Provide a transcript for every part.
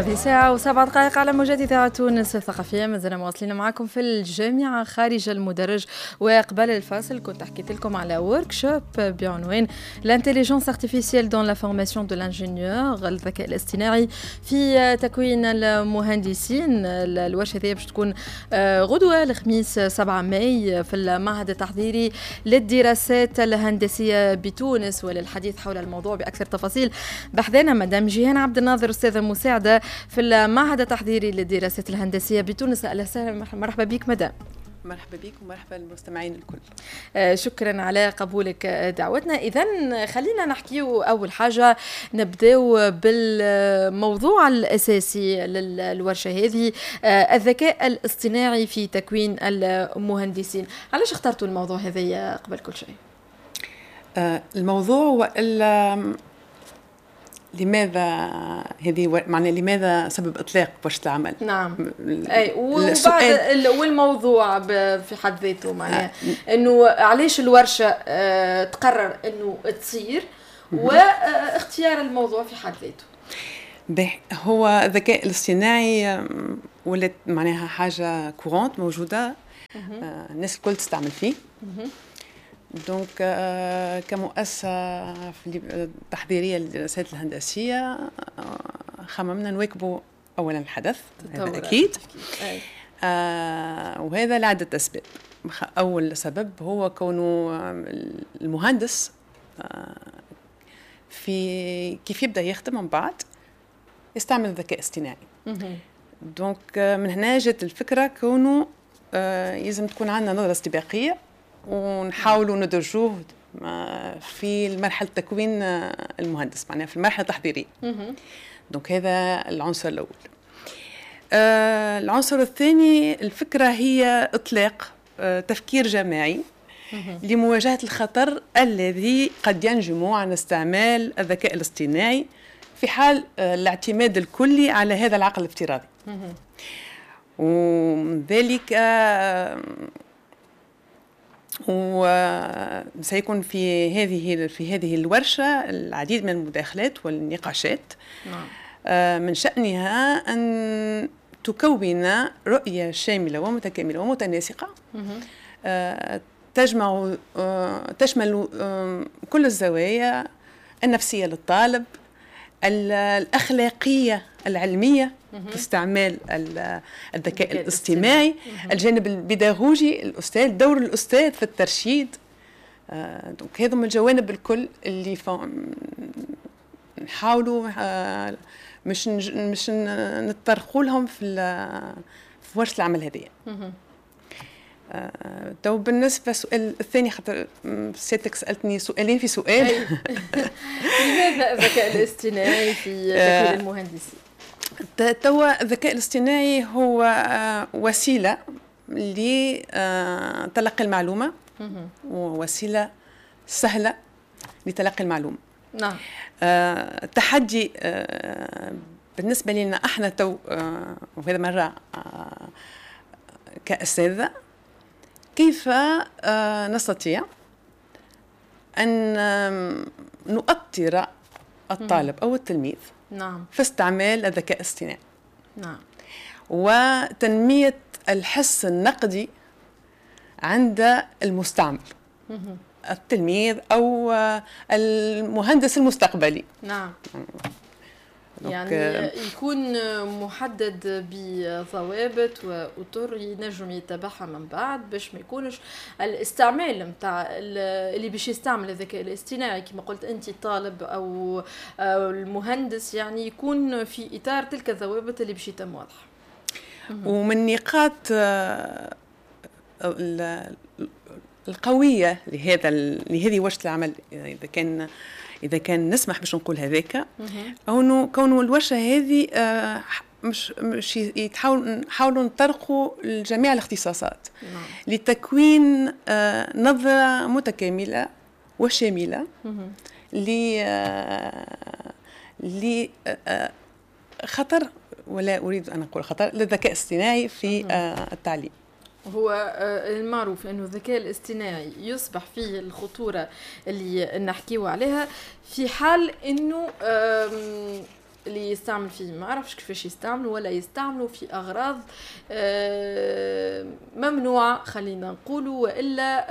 هذه ساعة وسبع دقائق على موجات إذاعة تونس الثقافية. مازلنا مواصلين معكم في الجامعة خارج المدرج. وقبل الفاصل كنت حكيت لكم على وركشوب بعنوان الانتليجنس ارتيفيسيال دون لا فورماسيون دو لانجينيور، الذكاء الاصطناعي في تكوين المهندسين. الورشة هذه باش تكون غدوة الخميس 7 ماي في المعهد التحضيري للدراسات الهندسية بتونس. وللحديث حول الموضوع بأكثر تفاصيل بحثنا مدام جيهان عبد الناظر، أستاذة مساعدة في المعهد التحضيري للدراسات الهندسية بتونس. أهلا وسهلا، مرحبا بك مدام. مرحبا بك ومرحبا المستمعين الكل. شكرا على قبولك دعوتنا. إذن خلينا نحكي أول حاجة، نبدأ بالموضوع الأساسي للورشة هذه، الذكاء الاصطناعي في تكوين المهندسين. علاش اخترتوا الموضوع هذا قبل كل شيء؟ الموضوع هو لماذا هذه معنى لماذا سبب اطلاق ورشه العمل؟ نعم. اي وبعد والموضوع في حد ذاته معناها انه علاش الورشه تقرر انه تصير واختيار الموضوع في حد ذاته. هو الذكاء الاصطناعي ولات معناها حاجه كورونت موجوده، الناس الكل تستعمل فيه. دونك كمؤسسة تحضيرية للدراسات الهندسية خممنا نواكبوا أولا الحدث، هذا أكيد. وهذا لعدة أسباب. أول سبب هو كونه المهندس في كيف يبدأ يخدم من بعد يستعمل الذكاء الاصطناعي. دونك من هنا جت الفكرة كونه يلزم تكون عندنا نظرة استباقية ونحاولوا ندرجوه في مرحلة تكوين المهندس، معناها في المرحلة التحضيرية. دونك هذا العنصر الأول. العنصر الثاني، الفكرة هي إطلاق تفكير جماعي لمواجهة الخطر الذي قد ينجم عن استعمال الذكاء الاصطناعي في حال الاعتماد الكلي على هذا العقل الافتراضي. وذلك وسيكون في هذه الورشة العديد من المداخلات والنقاشات. من شأنها أن تكون رؤية شاملة ومتكاملة ومتناسقة تشمل كل الزوايا النفسية للطالب، الأخلاقية العلمية في استعمال الذكاء الاصطناعي، الجانب البيداغوجي، الأستاذ، دور الأستاذ في الترشيد. دونك هذم الجوانب الكل اللي نحاولوا مش نتطرقوا لهم في ورشة العمل هذه. تو بالنسبة السؤال الثاني، خاطر سيادتك سألتني سؤالين في سؤال. لماذا الذكاء الاصطناعي في تكوين المهندسين؟ توا الذكاء الاصطناعي هو وسيلة لتلقي المعلومة، ووسيلة سهلة لتلقي المعلومة. نعم. تحدي بالنسبة لنا احنا تو، وهذا مرة كأساتذة، كيف نستطيع أن نؤطر الطالب أو التلميذ نعم في استعمال الذكاء الاصطناعي. نعم. وتنمية الحس النقدي عند المستعمل، التلميذ أو المهندس المستقبلي. نعم. يعني يكون محدد بضوابط وأطر ينجم يتبعها من بعد، باش ما يكونش الاستعمال متاع اللي باش يستعمل الذكاء الاصطناعي كما قلت انت الطالب او المهندس، يعني يكون في اطار تلك الضوابط اللي باش يتم واضحه. ومن نقاط القويه لهذه ورشه العمل، إذا كان نسمح باش نقول هذاك، كونه الورشة هذه مش نحاولوا نطرقوا لجميع الاختصاصات لتكوين نظرة متكاملة وشاملة لخطر، ولا أريد أن أقول خطر، للذكاء الاصطناعي في التعليم. هو المعروف أنه الذكاء الاصطناعي يصبح فيه الخطورة اللي نحكيه عليها في حال أنه اللي يستعمل فيه ما عرفش كيفاش يستعملوا ولا يستعملوا في أغراض ممنوعة خلينا نقولوا، وإلا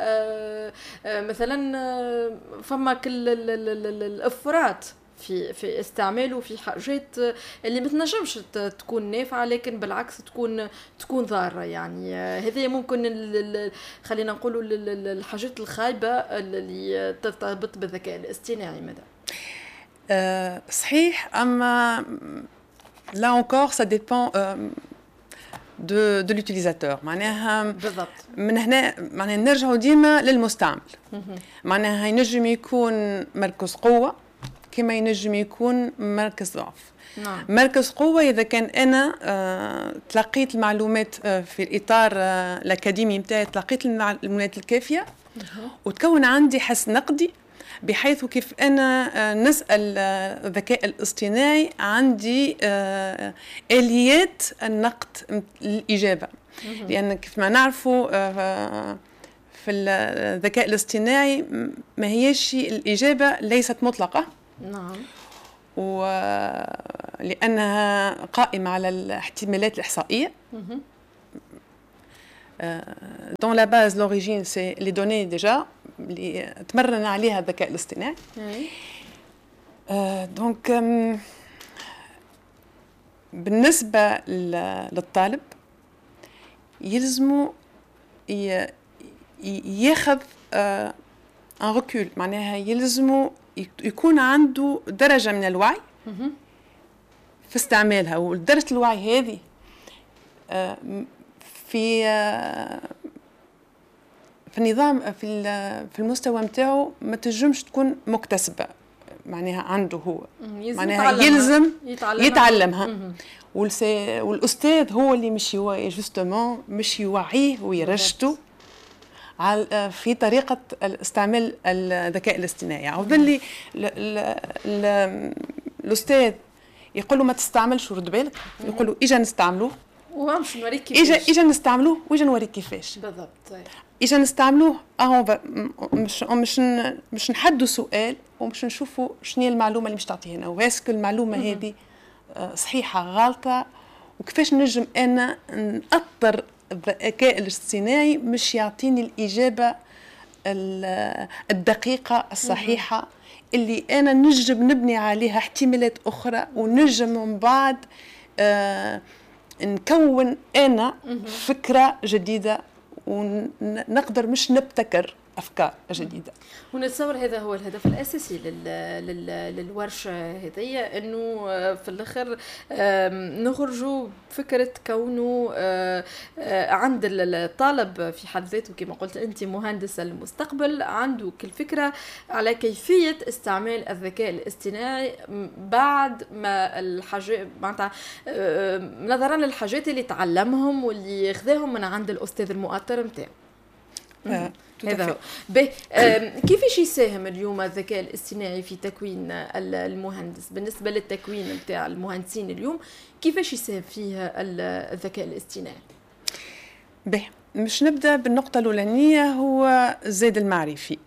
مثلا فما كل الإفراط في استعماله في حاجات اللي ما تنجمش تكون نافعه، لكن بالعكس تكون ضاره. يعني هذه ممكن خلينا نقولوا الحاجات الخايبه اللي ترتبط بالذكاء الاصطناعي. ماذا صحيح، اما là encore ça dépend de l'utilisateur. معناها بالضبط من هنا معناها نرجعوا ديما للمستعمل. معناها ينجم يكون مركز قوه كما ينجم يكون مركز ضعف. نعم. مركز قوة إذا كان أنا تلقيت المعلومات في الإطار الأكاديمي متاعي، تلقيت المعلومات الكافية وتكون عندي حس نقدي، بحيث كيف أنا نسأل الذكاء الاصطناعي عندي آليات النقد الإجابة. لأن كيف ما نعرفوا في الذكاء الاصطناعي ما هيش الإجابة ليست مطلقة. نعم. ولأنها قائمة على الاحتمالات الإحصائية. dans la base l'origine c'est les données déjà اللي تمرن عليها الذكاء الاصطناعي. donc بالنسبة للطالب يلزمه ياخذ un recul، معناها يلزمه يكون عنده درجة من الوعي في استعمالها. ودرجة الوعي هذه في النظام في المستوى متاعه ما تنجمش تكون مكتسبة، معناها عنده هو، معناها يلزم يتعلمها. والأستاذ هو اللي مش يوعيه ويرشده في طريقة استعمال الذكاء الاصطناعي. عوض اللي الأستاذ يقول له ما تستعملش ورد بالك، يقول له إجا نستعملوه ومش نوريك كيفاش، إجا نستعملوه وإجا نوريك كيفاش بالضبط. إجا نستعملوه مش نحدوا سؤال ومش نشوفوا شنو المعلومة اللي مش تعطينا، واسك المعلومة هذه صحيحة غلطة، وكيفاش نجم أنا نأطر الذكاء الاصطناعي مش يعطيني الإجابة الدقيقة الصحيحة اللي أنا نجم نبني عليها احتمالات أخرى، ونجم من بعد نكون أنا فكرة جديدة ونقدر مش نبتكر أفكار جديدة. ونتصور هذا هو الهدف الأساسي للورشة هذه، أنه في الآخر نخرجوا فكرة كونه عند الطالب في حد ذاته كما قلت أنت مهندس المستقبل عنده كل فكرة على كيفية استعمال الذكاء الاصطناعي بعد ما الحاجات معناتها نظرا للحاجات اللي تعلمهم واللي ياخذهم من عند الأستاذ المؤطر متاعه. هذا كيفاش يساهم اليوم الذكاء الاصطناعي في تكوين المهندس؟ بالنسبة للتكوين متاع المهندسين اليوم كيفاش يساهم فيها الذكاء الاصطناعي؟ مش نبدأ بالنقطة الأولانية، هو الزاد المعرفي.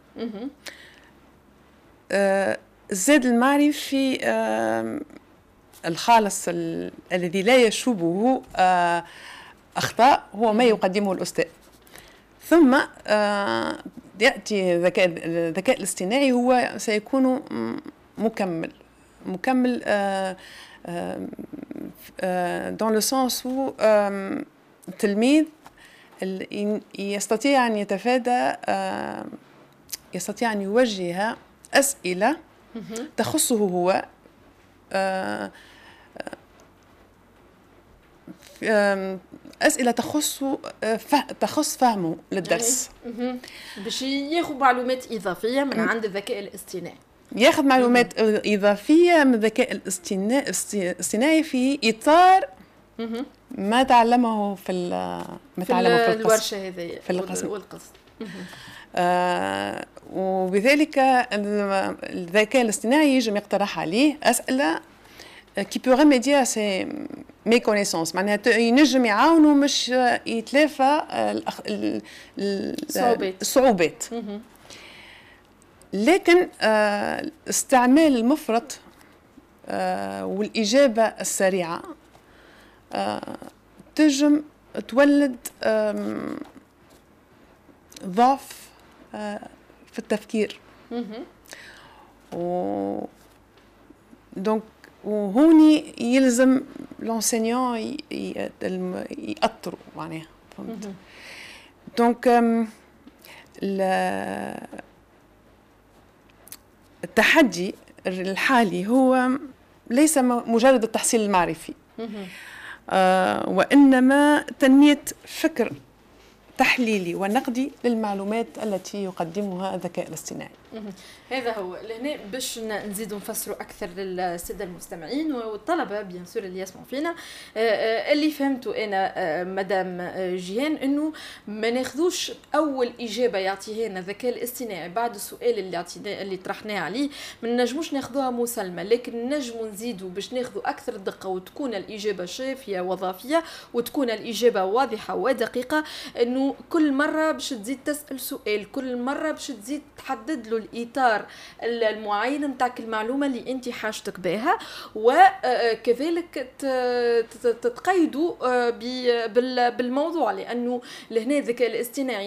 الزاد المعرفي الخالص الذي لا يشوبه أخطاء هو ما يقدمه الأستاذ. ثم يأتي الذكاء الاصطناعي هو سيكون مكمل dans le sens où التلميذ يستطيع أن يتفادى، يستطيع أن يوجه أسئلة تخصه هو، أسئلة تخص فهمه للدرس، باش ياخذ معلومات إضافية من عند الذكاء الاصطناعي، ياخذ معلومات إضافية من الذكاء الاصطناعي في إطار ما تعلمه في الورشة هذه في القسم. وبذلك الذكاء الاصطناعي يجب يقترح عليه أسئلة qui peut remédier à ces méconnaissances، معناتها ينجم يعاونوا مش يتلافى الصعوبات. لكن استعمال المفرط والإجابة السريعة تجم تولد ضعف في التفكير. دونك وهوني يلزم لونسينيون يأطروا معناها، فهمت؟ دونك التحدي الحالي هو ليس مجرد التحصيل المعرفي، وإنما تنمية فكر تحليلي ونقدي للمعلومات التي يقدمها الذكاء الاصطناعي. هذا هو لهنا باش نزيدوا نفسروا اكثر للساده المستمعين والطلبه بيان سور اللي يسمعوا فينا. اللي فهمته انا مدام جيهان انه ما ناخذوش اول اجابه يعطيها لنا الذكاء الاصطناعي بعد السؤال اللي طرحناه عليه، ما نجموش ناخذوها مسلمه، لكن نجموا نزيدوا باش ناخذوا اكثر دقه وتكون الاجابه شافيه وظافيه وتكون الاجابه واضحه ودقيقه. انه كل مره باش تزيد تسال سؤال، كل مره باش تزيد تحدد له الاطار المعين نتاع المعلومه اللي انت حاجتك بها، وكذلك تتقيدوا بالموضوع، لانه لهنا الذكاء الاصطناعي